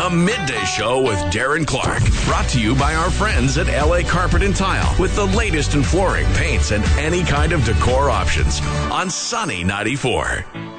The Midday Show with Darren Clark. Brought to you by our friends at LA Carpet and Tile. With the latest in flooring, paints, and any kind of decor options. On Sunny 94.